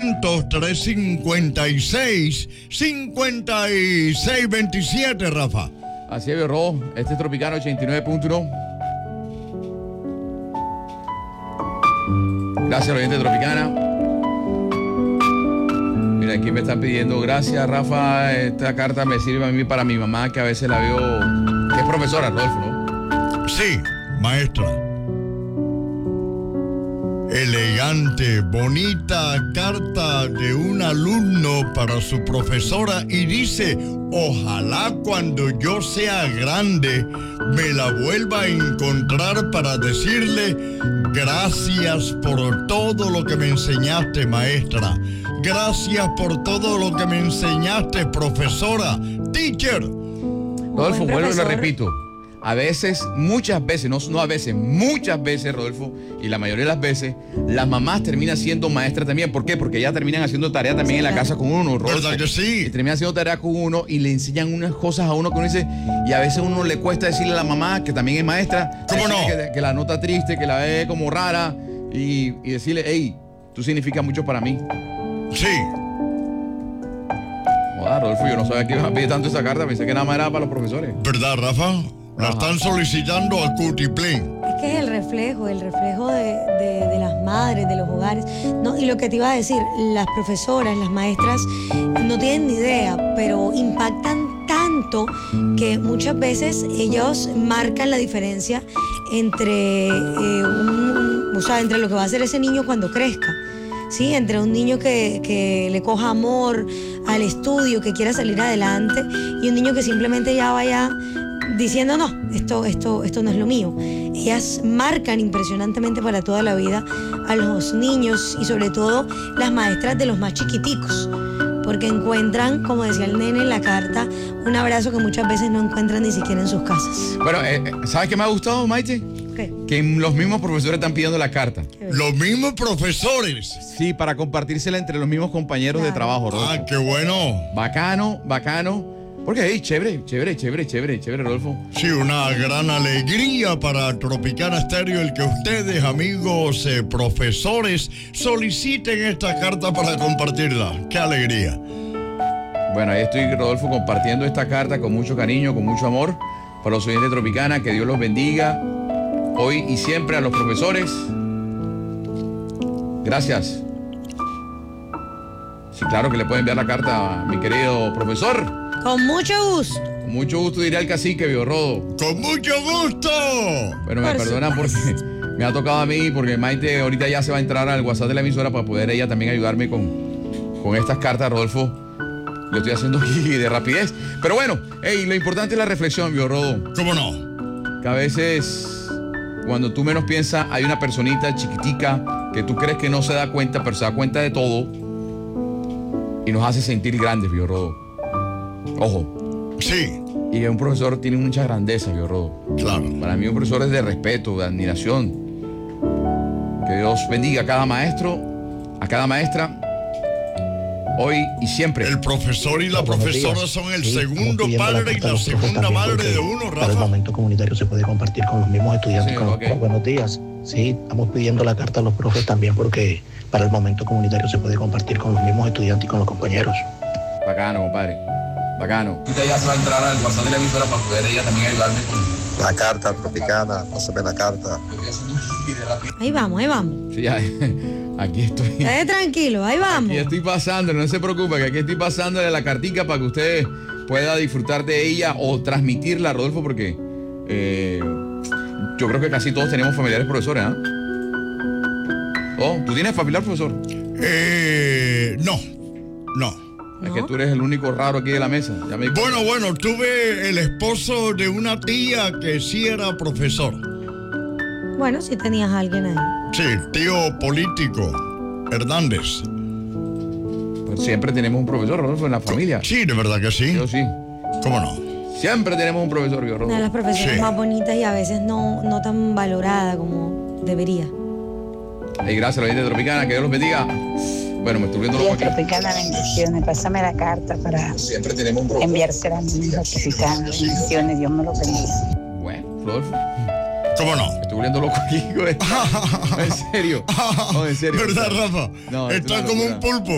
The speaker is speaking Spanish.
1-800-356-5627, Rafa. Así es, Rodo. Este es Tropicana 89.1. Gracias, oyente de Tropicana. Mira, aquí me están pidiendo, gracias, Rafa. Esta carta me sirve a mí para mi mamá, que a veces la veo, que es profesora, Rodolfo, ¿no? Sí, maestra. Elegante, bonita carta de un alumno para su profesora y dice: ojalá cuando yo sea grande me la vuelva a encontrar para decirle gracias por todo lo que me enseñaste, maestra. Gracias por todo lo que me enseñaste, profesora. Teacher. Rodolfo, vuelvo y lo repito. A veces, muchas veces, no a veces, muchas veces, Rodolfo, y la mayoría de las veces, las mamás terminan siendo maestras también. ¿Por qué? Porque ellas terminan haciendo tarea también en la casa con uno, Rodolfo. ¿Verdad que sí? Y terminan haciendo tarea con uno y le enseñan unas cosas a uno que uno dice, y a veces a uno le cuesta decirle a la mamá, que también es maestra, ¿cómo no? Que la nota triste, que la ve como rara, y decirle, hey, tú significas mucho para mí. Sí. Joder, Rodolfo, yo no sabía que iba a pedir tanto esa carta, pensé que nada más era para los profesores. ¿Verdad, Rafa? La están solicitando al Cutiplén. Es que es el reflejo de las madres, de los hogares. No, y lo que te iba a decir, las profesoras, las maestras, no tienen ni idea, pero impactan tanto que muchas veces ellos marcan la diferencia entre, entre lo que va a hacer ese niño cuando crezca. Sí, entre un niño que le coja amor al estudio, que quiera salir adelante, y un niño que simplemente ya vaya diciendo, no, esto no es lo mío. Ellas marcan impresionantemente para toda la vida a los niños y sobre todo las maestras de los más chiquiticos, porque encuentran, como decía el nene en la carta, un abrazo que muchas veces no encuentran ni siquiera en sus casas. Bueno, ¿sabes qué me ha gustado, Maite? ¿Qué? Que los mismos profesores están pidiendo la carta. Los mismos profesores. Sí, para compartírsela entre los mismos compañeros de trabajo, Rodolfo. Ah, qué bueno. Bacano. Porque, hey, chévere, Rodolfo. Sí, una gran alegría para Tropicana Stereo el que ustedes, amigos profesores, soliciten esta carta para compartirla. ¡Qué alegría! Bueno, ahí estoy, Rodolfo, compartiendo esta carta con mucho cariño, con mucho amor para los oyentes de Tropicana. Que Dios los bendiga hoy y siempre a los profesores. Gracias. Sí, claro que le pueden enviar la carta a mi querido profesor. Con mucho gusto. Con mucho gusto, dirá el cacique, Biorrodo. ¡Con mucho gusto! Bueno, me perdonan porque me ha tocado a mí, porque Maite ahorita ya se va a entrar al WhatsApp de la emisora para poder ella también ayudarme con estas cartas, Rodolfo. Lo estoy haciendo aquí de rapidez. Pero bueno, hey, lo importante es la reflexión, Biorrodo. ¿Cómo no? Que a veces, cuando tú menos piensas, hay una personita chiquitica que tú crees que no se da cuenta, pero se da cuenta de todo y nos hace sentir grandes, Biorrodo. Ojo. Sí. Y un profesor tiene mucha grandeza, Biorrodo. Claro. Para mí un profesor es de respeto, de admiración. Que Dios bendiga a cada maestro, a cada maestra, hoy y siempre. El profesor y la profesora son el segundo padre y la segunda madre de uno, Rafa. Para el momento comunitario se puede compartir con los mismos estudiantes. Sí, okay. Buenos días. Sí, estamos pidiendo la carta a los profes también porque para el momento comunitario se puede compartir con los mismos estudiantes y con los compañeros. Bacano, compadre. Bacano. Ahorita ya se va a entrar al WhatsApp de la emisora para poder ella también ayudarme con la carta Tropicana, pásame la carta. Ahí vamos. Sí, ya, aquí estoy. Tranquilo, ahí vamos. Aquí estoy pasando, no se preocupe, que aquí estoy pasándole la cartica para que usted pueda disfrutar de ella o transmitirla, Rodolfo, porque yo creo que casi todos tenemos familiares profesores, ¿ah? ¿Oh? ¿Tú tienes familiar profesor? No. Es que tú eres el único raro aquí de la mesa. Ya me Bueno, tuve el esposo de una tía que sí era profesor. Bueno, si tenías a alguien ahí. Sí, tío político, Hernández. Pues siempre tenemos un profesor, Rodolfo, en la familia. Sí, de verdad que sí. Yo sí. ¿Cómo no? Siempre tenemos un profesor, Rodolfo. Una de las profesiones Sí. más bonitas y a veces no tan valorada como debería. Y gracias a la gente de Tropicana, que Dios los bendiga. Bueno, me estoy viendo Día loco aquí. Tropicana, bendiciones. Pásame la carta para Siempre tenemos un profesor. enviársela a mi hijo Tropicana. Bendiciones, Dios me lo bendiga. Bueno, Rodolfo. ¿Cómo no? Me estoy volviendo loco aquí, güey. En serio. No, en serio. ¿Verdad, Rafa? No, es Está una como locura. un pulpo.